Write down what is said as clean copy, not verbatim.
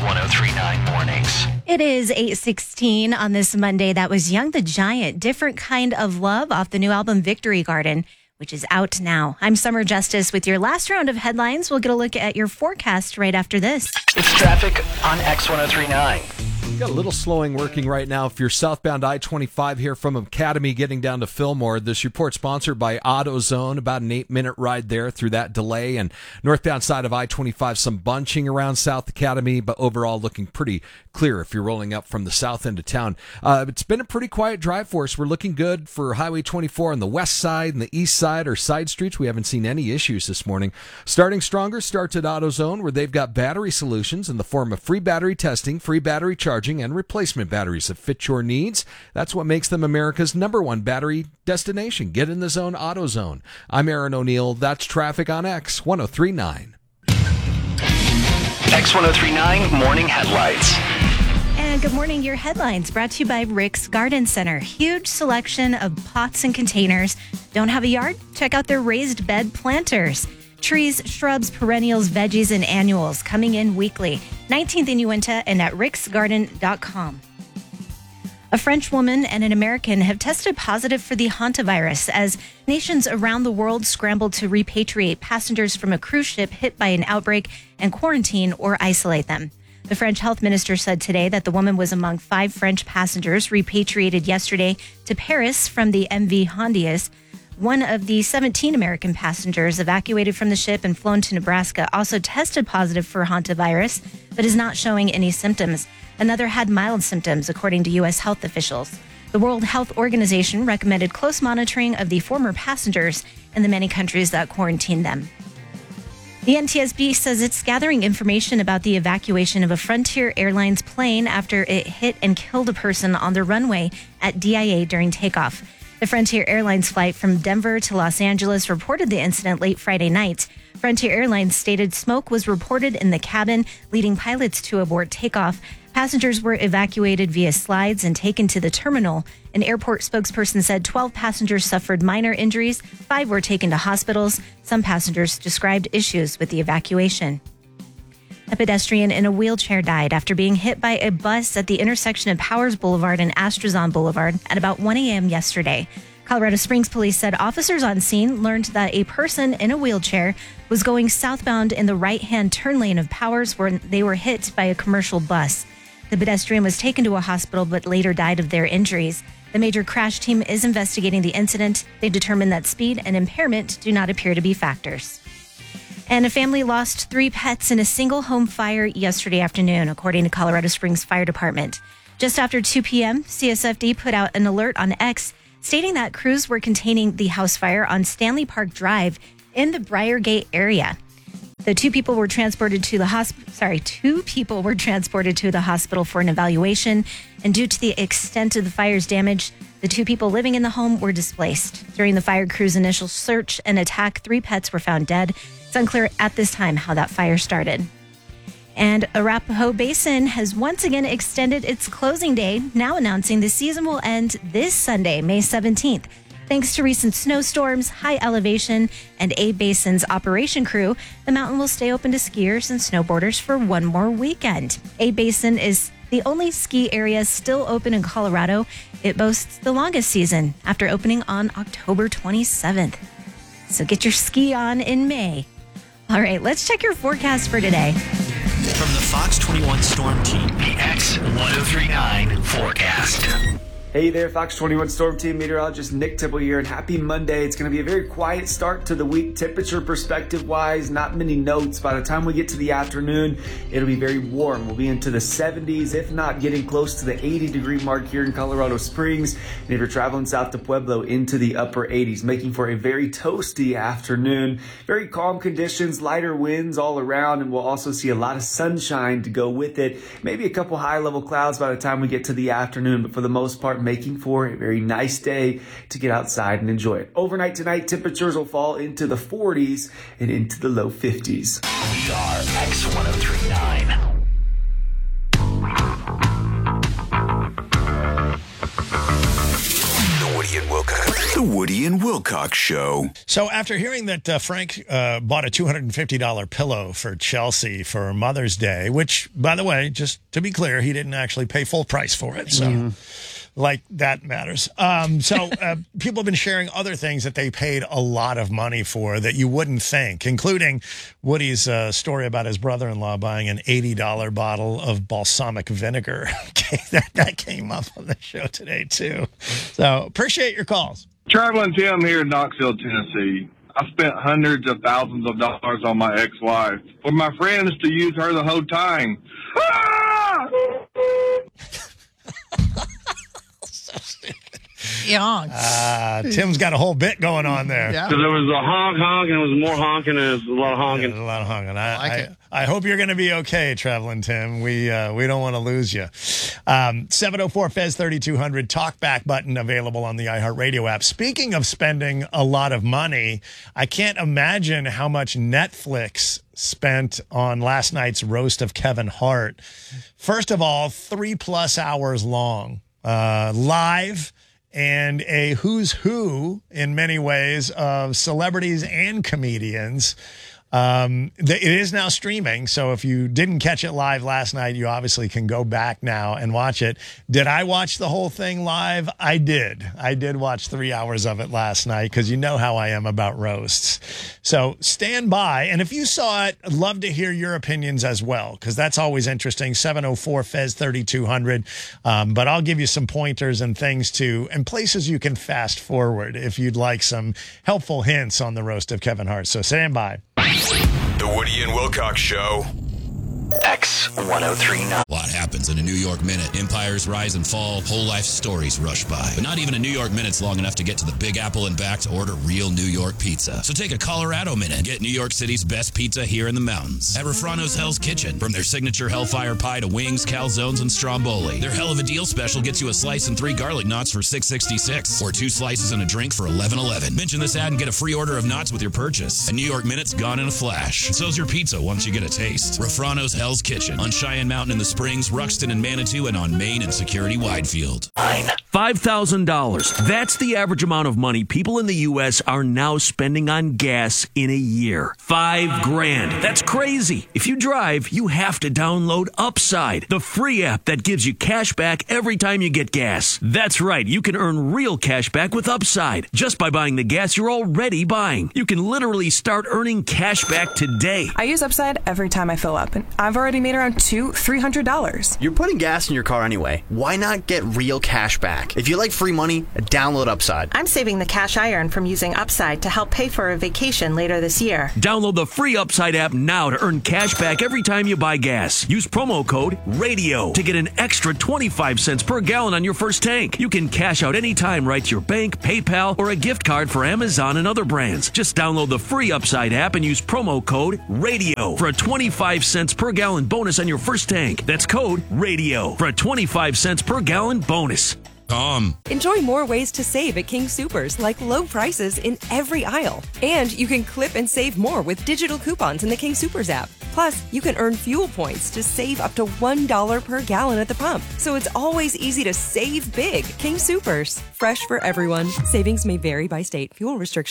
X1039 Mornings. It is 8:16 on this Monday. That was Young the Giant, Different Kind of Love off the new album Victory Garden, which is out now. I'm Summer Justice with your last round of headlines. We'll get a look at your forecast right after this. It's traffic on X1039. Got a little slowing working right now. If you're southbound I-25 here from Academy getting down to Fillmore, this report sponsored by AutoZone. About an 8-minute ride there through that delay. And northbound side of I-25, some bunching around South Academy, but overall looking pretty clear if you're rolling up from the south end of town. It's been a pretty quiet drive for us. We're looking good for Highway 24 on the west side and the east side or side streets. We haven't seen any issues this morning. Starting stronger starts at AutoZone, where they've got battery solutions in the form of free battery testing, free battery charging, and replacement batteries that fit your needs. That's what makes them America's #1 battery destination. Get in the zone, AutoZone. I'm Aaron O'Neill. That's traffic on X1039. X1039 Morning Headlights. And good morning. Your headlines brought to you by Rick's Garden Center. Huge selection of pots and containers. Don't have a yard? Check out their raised bed planters. Trees, shrubs, perennials, veggies, and annuals coming in weekly. 19th in Uinta and at ricksgarden.com. A French woman and an American have tested positive for the hantavirus as nations around the world scramble to repatriate passengers from a cruise ship hit by an outbreak and quarantine or isolate them. The French health minister said today that the woman was among 5 French passengers repatriated yesterday to Paris from the MV Hondias. One of the 17 American passengers evacuated from the ship and flown to Nebraska also tested positive for hantavirus, but is not showing any symptoms. Another had mild symptoms, according to U.S. health officials. The World Health Organization recommended close monitoring of the former passengers in the many countries that quarantined them. The NTSB says it's gathering information about the evacuation of a Frontier Airlines plane after it hit and killed a person on the runway at DIA during takeoff. The Frontier Airlines flight from Denver to Los Angeles reported the incident late Friday night. Frontier Airlines stated smoke was reported in the cabin, leading pilots to abort takeoff. Passengers were evacuated via slides and taken to the terminal. An airport spokesperson said 12 passengers suffered minor injuries, 5 were taken to hospitals. Some passengers described issues with the evacuation. A pedestrian in a wheelchair died after being hit by a bus at the intersection of Powers Boulevard and Astrazon Boulevard at about 1 a.m. yesterday. Colorado Springs police said officers on scene learned that a person in a wheelchair was going southbound in the right-hand turn lane of Powers when they were hit by a commercial bus. The pedestrian was taken to a hospital but later died of their injuries. The major crash team is investigating the incident. They determined that speed and impairment do not appear to be factors. And a family lost 3 pets in a single home fire yesterday afternoon, according to Colorado Springs Fire Department. Just after 2 p.m., CSFD put out an alert on X stating that crews were containing the house fire on Stanley Park Drive in the Briargate area. The 2 people were transported to the hospital. 2 people were transported to the hospital for an evaluation, and due to the extent of the fire's damage, the 2 people living in the home were displaced. During the fire crew's initial search and attack, 3 pets were found dead. It's unclear at this time how that fire started. And Arapahoe Basin has once again extended its closing day, now announcing the season will end this Sunday, May 17th. Thanks to recent snowstorms, high elevation, and A Basin's operation crew, the mountain will stay open to skiers and snowboarders for one more weekend. A Basin is the only ski area still open in Colorado. It boasts the longest season after opening on October 27th. So get your ski on in May. All right, let's check your forecast for today. From the Fox 21 Storm Team, the X1039 forecast. Hey there, Fox 21 Storm Team meteorologist Nick Tibble here, and happy Monday. It's going to be a very quiet start to the week, temperature perspective-wise, not many notes. By the time we get to the afternoon, it'll be very warm. We'll be into the 70s, if not getting close to the 80-degree mark here in Colorado Springs. And if you're traveling south to Pueblo, into the upper 80s, making for a very toasty afternoon. Very calm conditions, lighter winds all around, and we'll also see a lot of sunshine to go with it. Maybe a couple high-level clouds by the time we get to the afternoon, but for the most part, making for a very nice day to get outside and enjoy it. Overnight tonight, temperatures will fall into the 40s and into the low 50s. We are X1039. The Woody and Wilcox Show. So after hearing that Frank bought a $250 pillow for Chelsea for Mother's Day, which, by the way, just to be clear, he didn't actually pay full price for it. So, like, that matters. People have been sharing other things that they paid a lot of money for that you wouldn't think, including Woody's story about his brother-in-law buying an $80 bottle of balsamic vinegar. Okay, that came up on the show today, too. So appreciate your calls. Traveling Tim here in Knoxville, Tennessee. I spent hundreds of thousands of dollars on my ex-wife. For my friends to use her the whole time. Ah! So stupid. Yeah. Tim's got a whole bit going on there. Yeah. Because there was a honk, and it was more honking, and it was a lot of honking. There's a lot of honking. like it. I hope you're going to be okay, Traveling Tim. We don't want to lose you. 704 Fez 3200 talkback button available on the iHeartRadio app. Speaking of spending a lot of money, I can't imagine how much Netflix spent on last night's roast of Kevin Hart. First of all, 3+ hours long, live, and a who's who in many ways of celebrities and comedians. It is now streaming, so if you didn't catch it live last night, you obviously can go back now and watch it. Did I watch the whole thing live? I did. I did watch 3 hours of it last night because you know how I am about roasts. So stand by, and if you saw it, I'd love to hear your opinions as well because that's always interesting. 704 Fez 3200. But I'll give you some pointers and things too, and places you can fast forward if you'd like some helpful hints on the roast of Kevin Hart. So stand by. The Woody and Wilcox Show. X1039. A lot happens in a New York minute. Empires rise and fall. Whole life stories rush by. But not even a New York minute's long enough to get to the Big Apple and back to order real New York pizza. So take a Colorado minute. Get New York City's best pizza here in the mountains. At Refrano's Hell's Kitchen. From their signature Hellfire Pie to wings, calzones, and stromboli. Their Hell of a Deal special gets you a slice and 3 garlic knots for $6.66. Or 2 slices and a drink for $11.11. Mention this ad and get a free order of knots with your purchase. A New York minute's gone in a flash. And so's your pizza once you get a taste. Refrano's Hell's Kitchen. On Cheyenne Mountain in the Springs, Ruxton and Manitou, and on Main and Security Widefield. $5,000. That's the average amount of money people in the U.S. are now spending on gas in a year. $5,000. That's crazy. If you drive, you have to download Upside, the free app that gives you cash back every time you get gas. That's right. You can earn real cash back with Upside just by buying the gas you're already buying. You can literally start earning cash back today. I use Upside every time I fill up, and I've already made around $200-$300. You're putting gas in your car anyway. Why not get real cash back? If you like free money, download Upside. I'm saving the cash I earn from using Upside to help pay for a vacation later this year. Download the free Upside app now to earn cash back every time you buy gas. Use promo code RADIO to get an extra 25 cents per gallon on your first tank. You can cash out anytime right to your bank, PayPal, or a gift card for Amazon and other brands. Just download the free Upside app and use promo code RADIO for a 25 cents per gallon bonus on your first tank. That's code RADIO for a 25 cents per gallon bonus. Enjoy more ways to save at King Soopers, like low prices in every aisle. And you can clip and save more with digital coupons in the King Soopers app. Plus, you can earn fuel points to save up to $1 per gallon at the pump. So it's always easy to save big. King Soopers. Fresh for everyone. Savings may vary by state. Fuel restrictions